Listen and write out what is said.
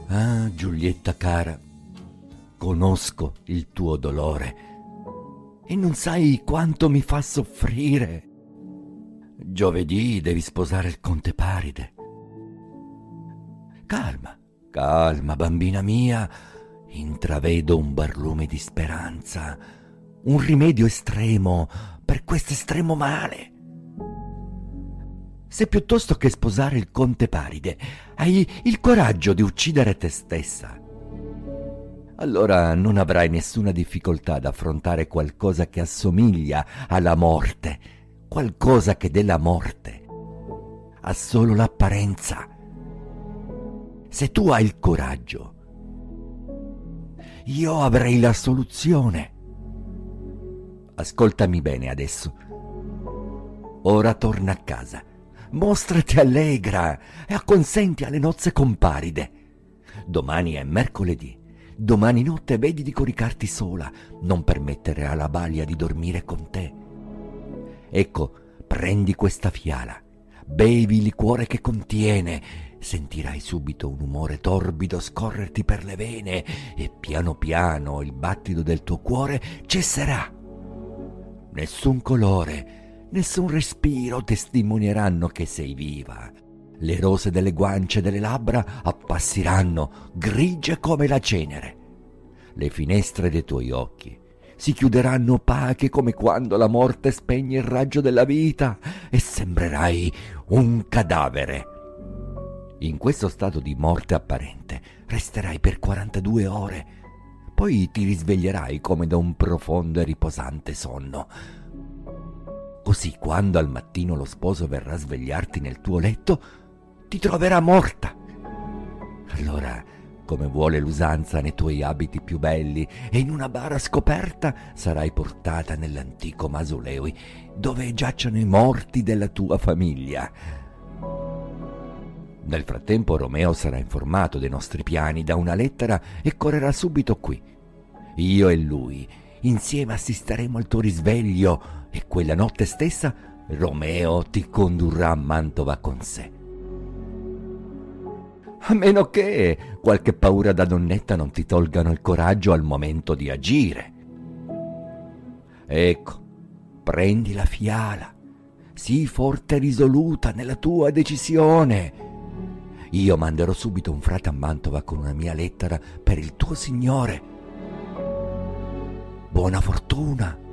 Ah, Giulietta cara, conosco il tuo dolore e non sai quanto mi fa soffrire. Giovedì devi sposare il conte Paride. Calma, calma, bambina mia, intravedo un barlume di speranza, un rimedio estremo per questo estremo male. Se piuttosto che sposare il conte Paride hai il coraggio di uccidere te stessa, allora non avrai nessuna difficoltà ad affrontare qualcosa che assomiglia alla morte, qualcosa che della morte ha solo l'apparenza. Se tu hai il coraggio, io avrei la soluzione. Ascoltami bene adesso. Ora torna a casa, mostrati allegra e acconsenti alle nozze con Paride. Domani è mercoledì. Domani notte vedi di coricarti sola, non permettere alla balia di dormire con te. Ecco, prendi questa fiala, bevi il liquore che contiene, sentirai subito un umore torbido scorrerti per le vene e piano piano il battito del tuo cuore cesserà. Nessun colore, nessun respiro testimonieranno che sei viva. Le rose delle guance e delle labbra appassiranno, grigie come la cenere. Le finestre dei tuoi occhi si chiuderanno opache come quando la morte spegne il raggio della vita e sembrerai un cadavere. In questo stato di morte apparente resterai per 42 ore, poi ti risveglierai come da un profondo e riposante sonno. Così quando al mattino lo sposo verrà a svegliarti nel tuo letto, ti troverà morta. Allora, come vuole l'usanza, nei tuoi abiti più belli e in una bara scoperta sarai portata nell'antico mausoleo dove giacciono i morti della tua famiglia. Nel frattempo Romeo sarà informato dei nostri piani da una lettera e correrà subito qui. Io e lui insieme assisteremo al tuo risveglio e quella notte stessa Romeo ti condurrà a Mantova con sé. A meno che qualche paura da donnetta non ti tolgano il coraggio al momento di agire. Ecco, prendi la fiala, sii forte e risoluta nella tua decisione. Io manderò subito un frate a Mantova con una mia lettera per il tuo signore. Buona fortuna!